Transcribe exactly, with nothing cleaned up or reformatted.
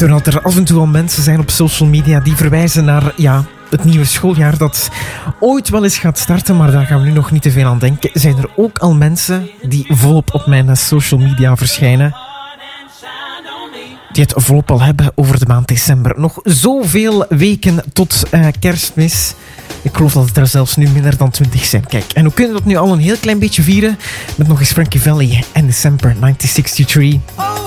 Terwijl er af en toe al mensen zijn op social media die verwijzen naar ja, het nieuwe schooljaar dat ooit wel eens gaat starten, maar daar gaan we nu nog niet te veel aan denken. Zijn er ook al mensen die volop op mijn social media verschijnen, die het volop al hebben over de maand december. Nog zoveel weken tot uh, kerstmis. Ik geloof dat het er zelfs nu minder dan twintig zijn. Kijk, en hoe kunnen we dat nu al een heel klein beetje vieren? Met nog eens Frankie Valli en December negentien zesentachtig.